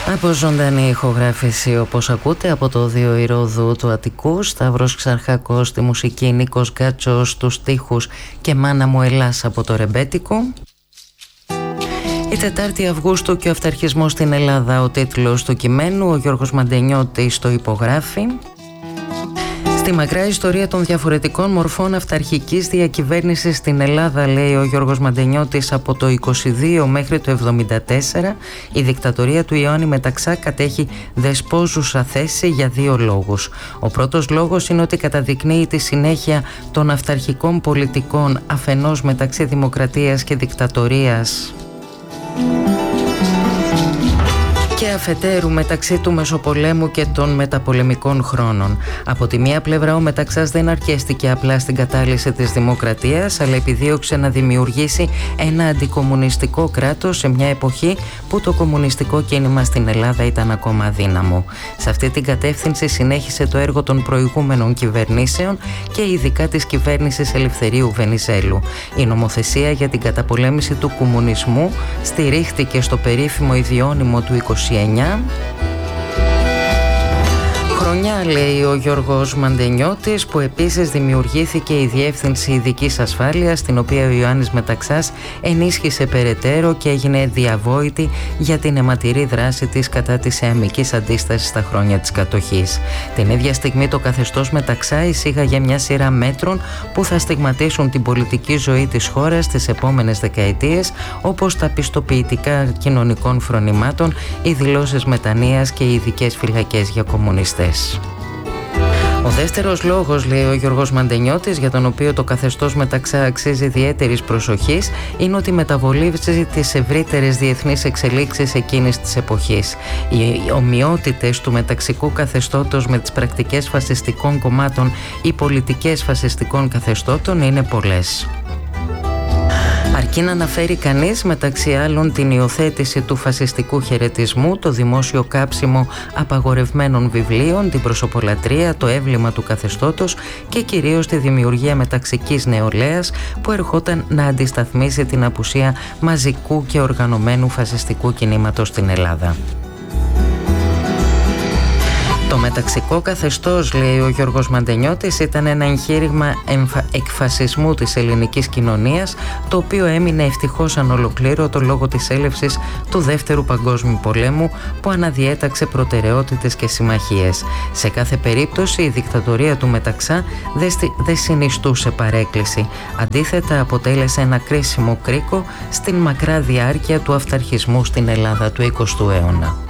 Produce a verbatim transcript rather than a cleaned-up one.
Από ζωντανή ηχογράφηση, όπως ακούτε, από το Οδείο Ηρώδου του Αττικού, Σταύρος Ξαρχάκος στη μουσική, Νίκος Γκάτσος στους στίχους και Μάνα μου Ελλάς από το ρεμπέτικο. Η Τετάρτη Αυγούστου και ο αυταρχισμός στην Ελλάδα, ο τίτλος του κειμένου, ο Γιώργος Μαντενιώτης το υπογράφει. Στη μακρά ιστορία των διαφορετικών μορφών αυταρχικής διακυβέρνησης στην Ελλάδα, λέει ο Γιώργος Μαντενιώτης, από το είκοσι δύο μέχρι το εβδομήντα τέσσερα, η δικτατορία του Ιωάννη Μεταξά κατέχει δεσπόζουσα θέση για δύο λόγους. Ο πρώτος λόγος είναι ότι καταδεικνύει τη συνέχεια των αυταρχικών πολιτικών αφενός μεταξύ δημοκρατίας και δικτατορίας και αφετέρου μεταξύ του Μεσοπολέμου και των μεταπολεμικών χρόνων. Από τη μία πλευρά ο Μεταξάς δεν αρκέστηκε απλά στην κατάλυση της δημοκρατίας, αλλά επιδίωξε να δημιουργήσει ένα αντικομμουνιστικό κράτος σε μια εποχή που το κομμουνιστικό κίνημα στην Ελλάδα ήταν ακόμα αδύναμο. Σε αυτή την κατεύθυνση συνέχισε το έργο των προηγούμενων κυβερνήσεων και ειδικά της κυβέρνησης Ελευθερίου Βενιζέλου. Η νομοθεσία για την καταπολέμηση του κομμουνισμού στηρίχτηκε στο περίφημο ιδιώνυμο του είκοσι εννιά. Χρονιά, λέει ο Γιώργος Μαντενιώτης, που επίσης δημιουργήθηκε η Διεύθυνση Ειδικής Ασφάλειας, την οποία ο Ιωάννης Μεταξάς ενίσχυσε περαιτέρω και έγινε διαβόητη για την αιματηρή δράση της κατά της εαμικής αντίστασης στα χρόνια της κατοχής. Την ίδια στιγμή το καθεστώς Μεταξά εισήγαγε μια σειρά μέτρων που θα στιγματίσουν την πολιτική ζωή της χώρας τις επόμενες δεκαετίες, όπως τα πιστοποιητικά κοινωνικών φρονημάτων, οι δηλώσεις μετανοίας και οι ειδικές φυλακές για κομμουνιστές. Ο δεύτερος λόγος, λέει ο Γιώργος Μαντενιώτης, για τον οποίο το καθεστώς Μεταξά αξίζει ιδιαίτερης προσοχής, είναι ότι μεταβολίζει τις ευρύτερες διεθνείς εξελίξεις εκείνης της εποχής. Οι ομοιότητες του μεταξικού καθεστώτος με τις πρακτικές φασιστικών κομμάτων ή πολιτικές φασιστικών καθεστώτων είναι πολλές. Αρκεί να αναφέρει κανείς μεταξύ άλλων την υιοθέτηση του φασιστικού χαιρετισμού, το δημόσιο κάψιμο απαγορευμένων βιβλίων, την προσωπολατρία, το αίβλημα του καθεστώτος και κυρίως τη δημιουργία μεταξικής νεολαίας που ερχόταν να αντισταθμίσει την απουσία μαζικού και οργανωμένου φασιστικού κινήματος στην Ελλάδα. Το μεταξικό καθεστώς, λέει ο Γιώργος Μαντενιώτης, ήταν ένα εγχείρημα εμφα... εκφασισμού της ελληνικής κοινωνίας, το οποίο έμεινε ευτυχώς ανολοκλήρωτο λόγω της έλευσης του Δεύτερου Παγκόσμιου Πολέμου, που αναδιέταξε προτεραιότητες και συμμαχίες. Σε κάθε περίπτωση η δικτατορία του Μεταξά δεν δε συνιστούσε παρέκκληση. Αντίθετα, αποτέλεσε ένα κρίσιμο κρίκο στην μακρά διάρκεια του αυταρχισμού στην Ελλάδα του εικοστού αιώνα.